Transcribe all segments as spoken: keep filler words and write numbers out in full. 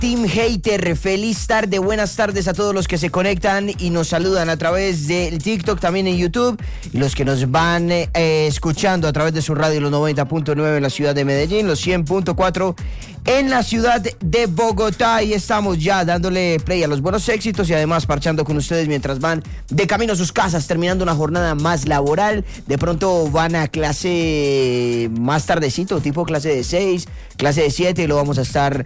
Team Hater. Feliz tarde, buenas tardes a todos los que se conectan y nos saludan a través del TikTok, también en YouTube, y los que nos van eh, escuchando a través de su radio, los noventa punto nueve en la ciudad de Medellín, los cien punto cuatro en la ciudad de Bogotá. Y estamos ya dándole play a los buenos éxitos y además parchando con ustedes mientras van de camino a sus casas, terminando una jornada más laboral. De pronto van a clase más tardecito, tipo clase de seis, clase de siete, y lo vamos a estar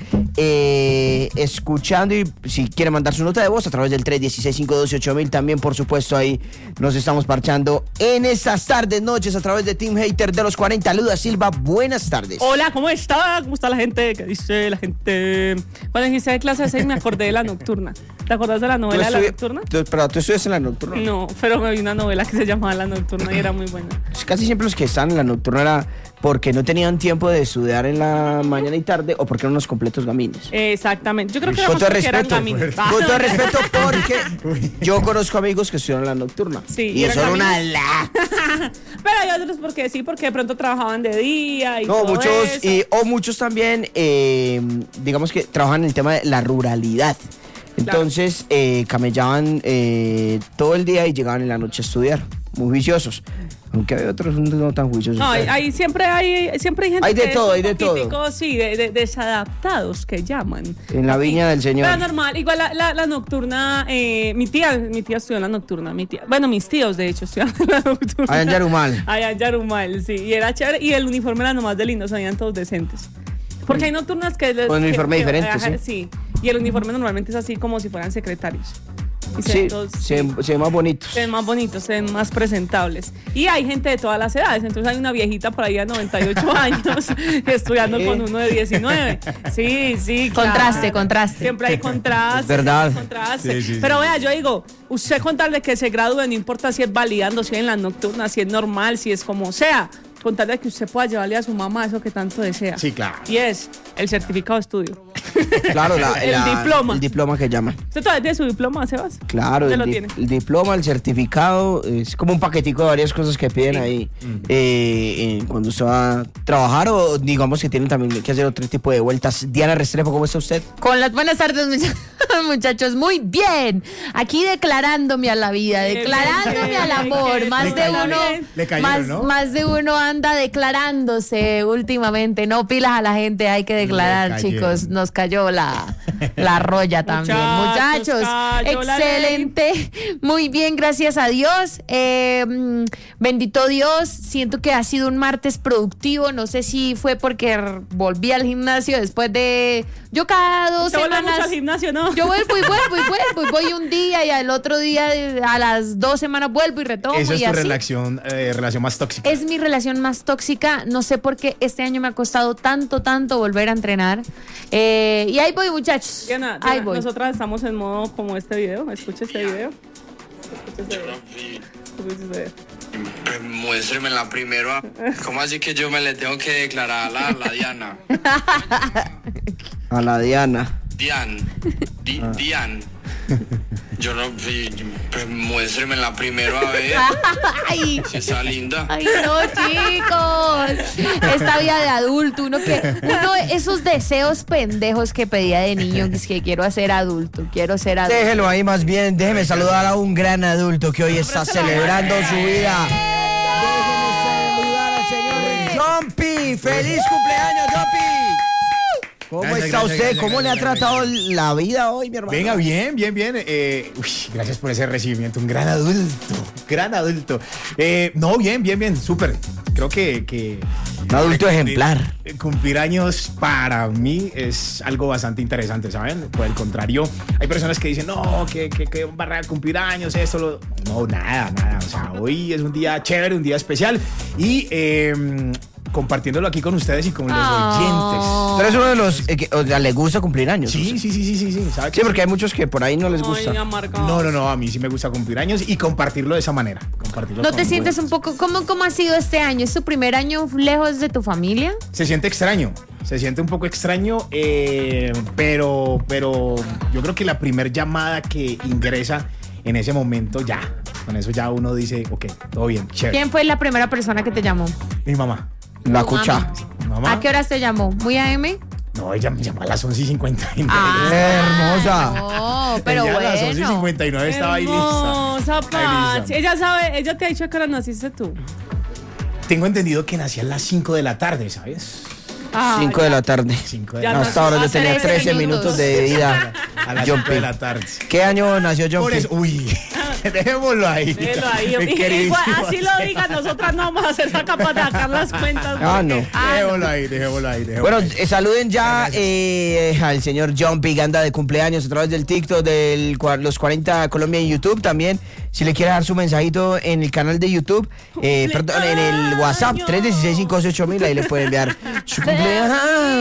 eh, escuchando. Y si quieren mandar su nota de voz a través del tres uno seis, cinco uno dos, ocho mil, también por supuesto ahí nos estamos parchando en estas tardes, noches a través de Team Hater de los cuarenta. Luda Silva, buenas tardes. Hola, ¿cómo está? ¿Cómo está la gente? ¿Qué dice la gente? Cuando dijiste de clase de seis me acordé de La Nocturna. ¿Te acuerdas de la novela de La Nocturna? ¿Tú, pero tú estudias en La Nocturna? No, pero me vi una novela que se llamaba La Nocturna y era muy buena. Casi siempre los que están en La Nocturna era porque no tenían tiempo de estudiar en la mañana y tarde o porque eran unos completos gamines. Exactamente. Yo creo que era con todo porque eran respeto, gamines. con todo respeto, porque yo conozco amigos que estudiaron en La Nocturna. Sí, y eso era una la. Pero hay otros porque sí, porque de pronto trabajaban de día y no, todo muchos, eso. Y, o muchos también, eh, digamos que trabajan en el tema de la ruralidad. Entonces, claro. eh, camellaban eh, todo el día y llegaban en la noche a estudiar. Muy juiciosos. Aunque hay otros no tan juiciosos. No, hay, hay, siempre, hay, siempre hay gente hay de que todo, es hay de todo. Sí, de, de, desadaptados que llaman. En la viña del Señor. Pero normal, igual la, la, la Nocturna, eh, mi tía, mi tía estudió en La Nocturna, mi tía, bueno, mis tíos de hecho estudiaron en La Nocturna. Allá en Yarumal. Allá en Yarumal, sí, y era chévere, y el uniforme era nomás de lindo, salían todos decentes. Porque hay nocturnas que... Con un uniforme que, diferente, que, sí. Sí, y el uniforme normalmente es así como si fueran secretarios. Y se sí, ven todos, se, sí, se ven más bonitos. Se ven más bonitos, se ven más presentables. Y hay gente de todas las edades. Entonces hay una viejita por ahí de noventa y ocho años estudiando ¿Eh? Con uno de diecinueve. Sí, sí. Contraste, claro. contraste. Siempre hay contraste. Es verdad. Contraste. Sí, sí, Pero sí. vea, yo digo, usted contarle que se gradúe, no importa si es validando, si es en la nocturna, si es normal, si es como sea. Contarle que usted pueda llevarle a su mamá eso que tanto desea. Sí, claro. Y es el certificado de estudio. Claro, la, el la, diploma. El diploma que llaman. ¿Usted todavía tiene su diploma, Sebas? Claro, el, lo di tiene? el diploma, el certificado, es como un paquetico de varias cosas que piden sí. ahí mm. eh, eh, cuando usted va a trabajar o digamos que tienen también que hacer otro tipo de vueltas. Diana Restrepo, ¿cómo está usted? Con las buenas tardes, muchachos, muy bien. Aquí declarándome a la vida, declarándome al amor. Más de uno, le cayeron, más, ¿no? más de uno anda declarándose últimamente. No pilas a la gente, hay que declarar, chicos. Nos cayó la, la roya también. Muchachos, Muchachos excelente. Muy bien, gracias a Dios. Eh, bendito Dios. Siento que ha sido un martes productivo. No sé si fue porque volví al gimnasio después de... Yo cada dos ¿Te semanas... mucho al gimnasio, no? Yo vuelvo y vuelvo y vuelvo. Y voy un día y al otro día, a las dos semanas vuelvo y retomo. Esa es y tu así. relación, eh, relación más tóxica. Es mi relación más tóxica. No sé por qué este año me ha costado tanto, tanto volver a entrenar. Eh, y ahí voy, muchachos. Diana, ahí Diana, voy. nosotras estamos en modo como este video. Escucha este video. Escucha este video. Escucha este video. Pues muéstremela primero. ¿Cómo así que yo me le tengo que declarar a la, a la Diana? A la Diana. Dian. Di, ah. Dian. Yo no. Pues muéstremela primero a ver. Ay. Si está linda. Ay, no, chicos. Esta vida de adulto, uno que. Uno, esos deseos pendejos que pedía de niño, que es que quiero ser adulto, quiero ser adulto. Déjelo ahí más bien, déjeme saludar a un gran adulto que hoy está celebrando su vida. Déjeme saludar al señor Jumpy. ¡Feliz cumpleaños, Jumpy! ¿Cómo gracias, está gracias, usted? Gracias, ¿Cómo gracias, le ha tratado gracias. la vida hoy, mi hermano? Venga, bien, bien, bien. Eh, uy, gracias por ese recibimiento. Un gran adulto, gran adulto. Eh, no, bien, bien, bien, súper. Creo que... que un adulto cumplir, ejemplar. Cumplir años para mí es algo bastante interesante, ¿saben? Por el contrario, hay personas que dicen, no, que, que, que barra cumplir años, esto, lo... No, nada, nada. O sea, hoy es un día chévere, un día especial. Y... Eh, compartiéndolo aquí con ustedes y con los oh. oyentes. Pero es uno de los eh, que o sea, le gusta cumplir años. Sí, ¿no? sí, sí, sí, sí, sí. ¿Sabe sí, porque hay muchos que por ahí no les gusta. Ay, no, no, no, a mí sí me gusta cumplir años y compartirlo de esa manera. Compartirlo ¿No te sientes un poco, ¿cómo, cómo ha sido este año? ¿Es tu primer año lejos de tu familia? Se siente extraño, se siente un poco extraño, eh, pero, pero yo creo que la primer llamada que ingresa en ese momento ya, con eso ya uno dice, ok, todo bien, chévere. ¿Quién fue la primera persona que te llamó? Mi mamá. La cucha. Mamá. ¿A qué horas te llamó? ¿Muy A M? No, ella me llamó a las once y cincuenta y nueve. Ah, Hermosa. No, pero ella bueno. a las once y cincuenta y nueve estaba ahí lista. Hermosa, Ahí Pachi. lista. Ella sabe, ella te ha dicho que ahora naciste tú. Tengo entendido que nací a las cinco de la tarde, ¿sabes? Ah, cinco de la tarde. cinco de Ya la no- Hasta ahora yo hace tenía trece trece minutos. minutos de vida. A las John cinco de P. la tarde. ¿Qué año nació John Por P? eso, uy, dejémoslo ahí. Velo ahí. Mi Y- queridísimo. igual, así lo digan, nosotras no vamos a ser capaz de sacar las cuentas. Ah, porque- no. Dejémoslo ahí, dejémoslo ahí. dejémoslo Bueno, ahí. eh, saluden ya eh, al señor John P. que anda de cumpleaños a través del TikTok de los cuarenta Colombia en YouTube también. Si le quiere dar su mensajito en el canal de YouTube, eh, perdón, en el WhatsApp tres uno seis, cinco ocho ocho mil, ahí le puede enviar su cumpleaños.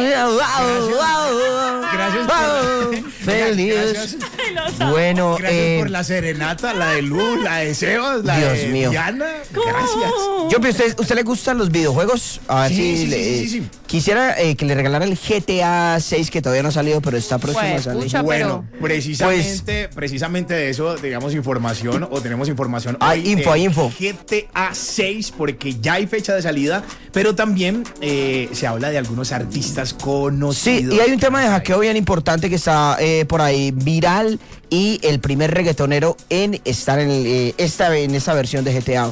Gracias Wow, por- feliz. Gracias. Ay, lo sabe. Bueno, Gracias eh, por la serenata, la de Luz, la de Sebas, la Dios de mío. Diana. Gracias. John P., ¿usted, ¿usted le gustan los videojuegos? A ver Sí, si sí, le- sí, sí, sí. Quisiera eh, que le regalara el G T A seis, que todavía no ha salido, pero está próximo a Pues, salir. pucha, Bueno, pero- precisamente, precisamente de eso, digamos, información, o tenemos información. Hay hoy info, de hay info. G T A seis, porque ya hay fecha de salida, pero también eh, se habla de algunos artistas Sí, conocidos. y hay un tema de hackeo bien importante que está eh, por ahí viral, y el primer reggaetonero en estar en, el, eh, esta, en esta versión de G T A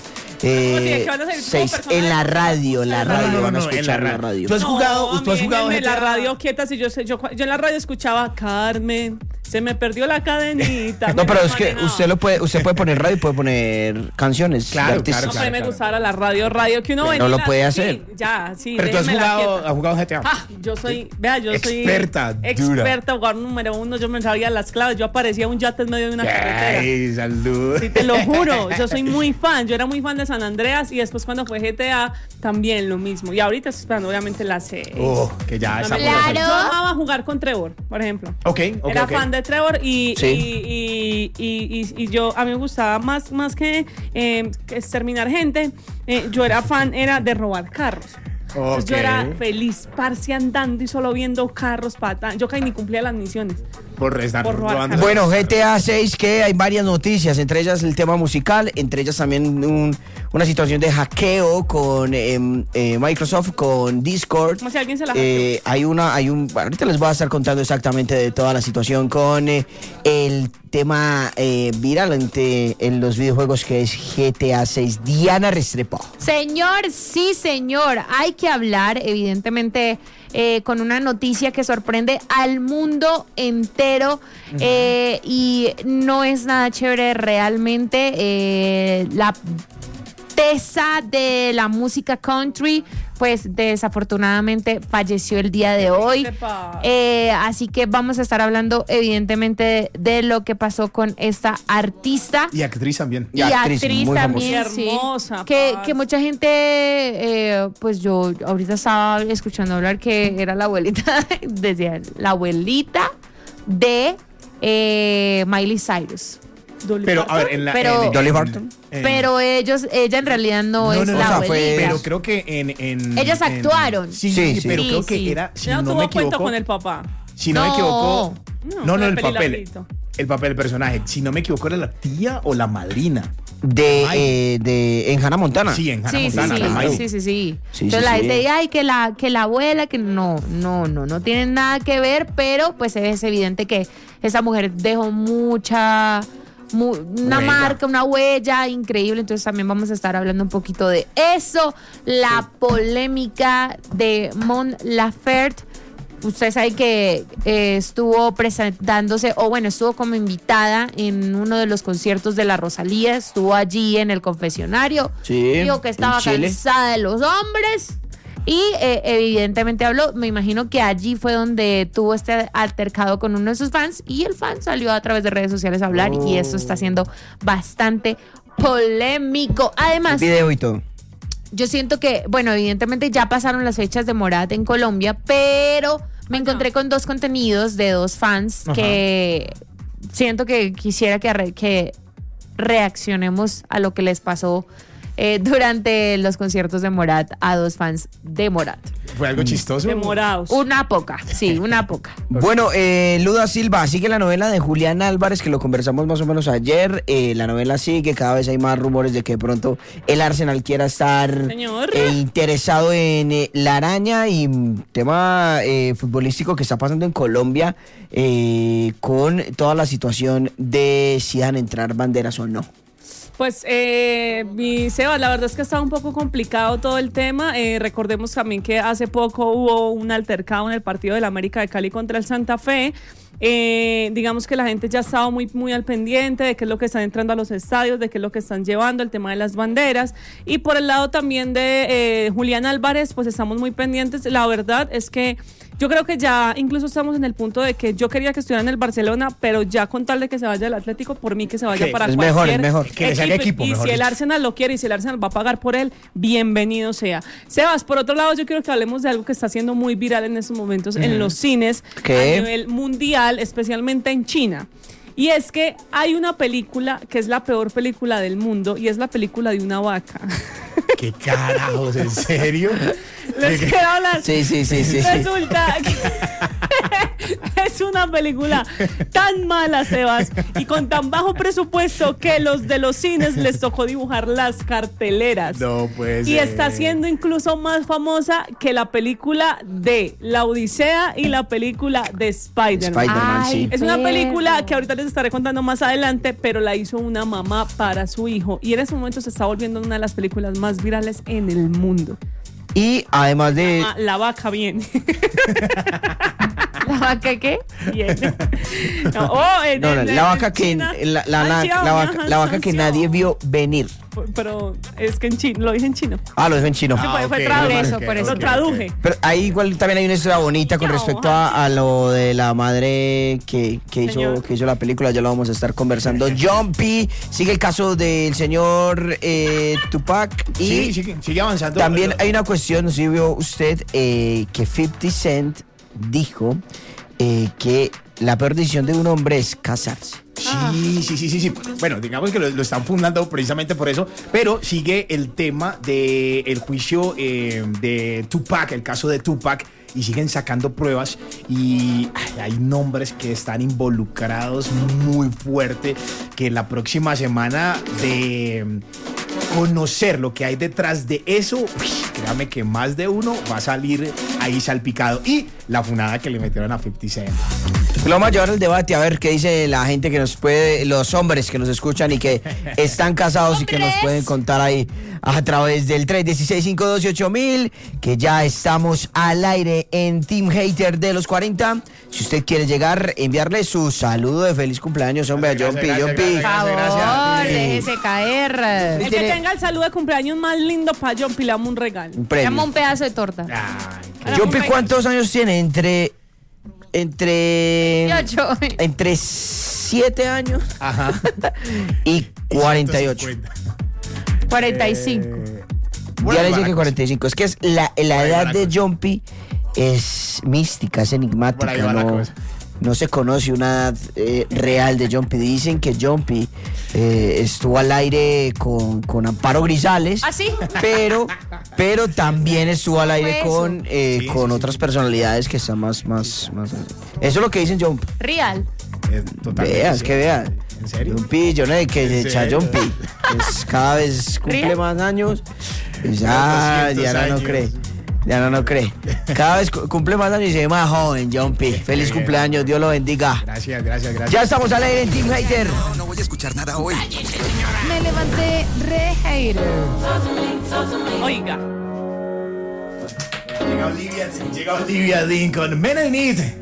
que van a salir como seis, personas en la de- radio, la No, no, radio, no, van a no, en escuchar la la ra- radio. ¿Tú has jugado, No, tú has a mí jugado déjenme G T A? la radio quieta, si yo, sé- yo, yo en la radio escuchaba Carmen, se me perdió la cadenita. No, me pero la es que manejaba. usted lo puede, usted puede poner radio y puede poner canciones. de Claro, artistas. No, claro, pero me claro. gustaba la radio, radio que uno Pero venía. no lo y la- puede sí, hacer. Ya, sí. Pero tú has déjenmela jugado, quieta. has jugado G T A. Ah, yo soy, vea, yo soy Experta, dura. experta, jugador número uno, yo me sabía las claves, yo aparecía un yate en medio de una carretera. Ay, salud. Sí, te lo juro, yo soy muy fan, yo era muy fan de San Andreas y después cuando fue G T A también lo mismo. Y ahorita estoy esperando obviamente la seis. Oh, que ya está por Claro. hacer. Yo amaba jugar con Trevor, por ejemplo. Ok, ok, Era ok. fan de Trevor y, Sí. y, y, y, y- y yo, a mí me gustaba más, más que, eh, que exterminar gente, eh, yo era fan, era de robar carros. Entonces yo Ok. era feliz, parce andando y solo viendo carros, pata. Yo casi ni cumplía las misiones. Por estar Por robar robando. carros. Bueno, G T A seis, que hay varias noticias, entre ellas el tema musical, entre ellas también un- una situación de hackeo con em, eh, Microsoft, con Discord. Como si alguien se la Eh, hay una, hay un, bueno, ahorita les voy a estar contando exactamente de toda la situación con eh, el tema eh, viral ante, en los videojuegos, que es G T A seis. Diana Restrepo. Señor, sí, señor. Hay que hablar, evidentemente, eh, con una noticia que sorprende al mundo entero. eh, y no es nada chévere realmente. eh, la tesa de la música country, pues desafortunadamente falleció el día de hoy. Sepa. Eh, así que vamos a estar hablando evidentemente de, de lo que pasó con esta artista. Y actriz también. Y, Y actriz, actriz, muy también, famosa. sí. Hermosa, Que, parce. que mucha gente, eh, pues yo ahorita estaba escuchando hablar que era la abuelita, decía, la abuelita de eh, Miley Cyrus. Dolly Pero, a Parton. ver, en la. Pero- en- Dolly en- Parton. en- Pero ellos, ella en realidad no, No, es no, no, la o sea, fue- abuelita. Pero creo que en. en Ellas en- actuaron. Sí, Sí, sí, sí. pero Sí, creo que sí. era. Si Ella no no tuvo me cuento equivoco. con el papá. Si no, me No. equivoco. No, No, no, con el el papel. pelilafrito. El papel del personaje. Si no me equivoco, era la tía o la madrina. De, Ay. eh, de, en Hannah Montana. Sí, en Hannah Sí, sí, Montana. sí, la claro. Miley. sí, sí, sí. Sí, Entonces sí, la sí. gente dice, ay, que la, que la abuela, que no, no, no, no tienen nada que ver, pero pues es evidente que esa mujer dejó mucha, mu- una Huella. marca, una huella increíble. Entonces también vamos a estar hablando un poquito de eso, la polémica de Mon Laferte. Usted sabe que eh, estuvo presentándose, o bueno, estuvo como invitada en uno de los conciertos de la Rosalía, estuvo allí en el confesionario, Sí, dijo que estaba en Chile. cansada de los hombres y eh, evidentemente habló, me imagino que allí fue donde tuvo este altercado con uno de sus fans y el fan salió a través de redes sociales a hablar y eso está siendo bastante polémico. Además, Video y todo. yo siento que, bueno, evidentemente ya pasaron las fechas de Morat en Colombia, pero me encontré con dos contenidos de dos fans Ajá. que siento que quisiera que, re- que reaccionemos a lo que les pasó eh, durante los conciertos de Morat a dos fans de Morat. Fue algo chistoso. Demorados. Una poca, sí, una poca. Bueno, eh, Luda Silva, sigue la novela de Julián Álvarez, que lo conversamos más o menos ayer. Eh, la novela sigue, cada vez hay más rumores de que de pronto el Arsenal quiera estar Señor. eh, interesado en eh, la araña y mm, tema eh, futbolístico que está pasando en Colombia eh, con toda la situación de si van a entrar banderas o no. Pues, eh, mi Sebas, la verdad es que está un poco complicado todo el tema. Eh, recordemos también que hace poco hubo un altercado en el partido del América de Cali contra el Santa Fe. Eh, digamos que la gente ya estaba muy, muy al pendiente de qué es lo que están entrando a los estadios, de qué es lo que están llevando, el tema de las banderas. Y por el lado también de eh, Julián Álvarez, pues estamos muy pendientes. La verdad es que yo creo que ya incluso estamos en el punto de que yo quería que estuviera en el Barcelona, pero ya con tal de que se vaya el Atlético, por mí que se vaya ¿Qué? para Es cualquier mejor, es mejor. Que le salga equipo, y mejor si el dicho. Arsenal lo quiere y si el Arsenal va a pagar por él, bienvenido sea. Sebas, por otro lado, yo quiero que hablemos de algo que está siendo muy viral en estos momentos en los cines ¿Qué? a nivel mundial, especialmente en China. Y es que hay una película que es la peor película del mundo y es la película de una vaca. ¿Qué carajos? ¿En serio? Les quiero hablar. Sí, sí, sí, sí. Resulta que es una película tan mala, Sebas, y con tan bajo presupuesto que los de los cines les tocó dibujar las carteleras. No puede Y ser. está siendo incluso más famosa que la película de La Odisea y la película de Spider-Man. Spider-Man, Ay, sí. Es una Pero- película que ahorita les estaré contando más adelante, pero la hizo una mamá para su hijo. Y en ese momento se está volviendo una de las películas más virales en el mundo. Y además de... Ah, la vaca viene. ¿La vaca qué? Bien. No, oh, en- No, no, en- la en vaca que China, la, la- la- Anxiao, la vaca, la vaca que Anxiao. nadie vio venir. Pero es que en chino, lo dije en chino. Ah, lo dejo en chino. Sí, fue- fue ok, traducido, por eso, ok, por eso. Lo ok, traduje. ok. Pero ahí igual también hay una historia bonita con No, respecto a, a lo de la madre que, que, hizo, Señor. que hizo la película, ya lo vamos a estar conversando. John P. Sigue el caso del señor eh, Tupac y Sí, sigue, sigue avanzando. también hay una cuestión, no sé si vio usted, eh, que fifty Cent dijo eh, que la peor decisión de un hombre es casarse. Sí, sí, sí, sí, sí. Bueno, digamos que lo, lo están fundando precisamente por eso, pero sigue el tema del juicio eh, de Tupac, el caso de Tupac, y siguen sacando pruebas y ay, hay nombres que están involucrados muy fuerte, que la próxima semana de conocer lo que hay detrás de eso, uy, créame que más de uno va a salir ahí salpicado. Y la funada que le metieron a fifty Cent. Lo vamos a llevar al debate a ver qué dice la gente que nos puede, los hombres que nos escuchan y que están casados y que nos ¡Hombres! pueden contar ahí a través del tres uno seis, cinco dos ocho mil, que ya estamos al aire en Team Hater de los cuarenta. Si usted quiere llegar, enviarle su saludo de feliz cumpleaños, hombre, a John P. Gracias, John P. gracias, Por gracias. favor, Sí. déjese caer. El que tiene- tenga el saludo de cumpleaños más lindo para John P, le damos un regalo. Un premio. Llama un pedazo de torta. Ay, Ahora, John P, un ¿cuántos años tiene? Entre. Entre. Yo, yo. Entre siete años ajá. y cuarenta y ocho. ciento cincuenta. cuarenta y cinco. Eh, Ya bueno, le dice para que la cuarenta y cinco. Es que es la, la Por ahí edad va la de cosa. John P es mística, es Por ahí enigmática. va la No, cosa. no se conoce una edad eh, real de John P. Dicen que John P eh, estuvo al aire con, con Amparo Grisales. ¿Ah, sí? Pero, pero también estuvo al aire fue con, eh, Sí, con sí, otras sí. personalidades que están más, más, más. Eso es lo que dicen John P. Real. Eh, totalmente Veas, sí. que vean. ¿En serio? John P, yo no sé que ¿En se echa serio? John P. Pues cada vez cumple ¿Real? más años. Y ya, doscientos ya no, no años. cree. Ya no, no cree. Cada vez cu- cumple más años y se ve más joven, John P. Feliz bien. cumpleaños, Dios lo bendiga. Gracias, gracias, gracias. Ya estamos al aire en Team Hater. No, no voy a escuchar nada hoy. Me levanté re hater. Oiga. Llega Olivia, llega Olivia Dean con Men I Need.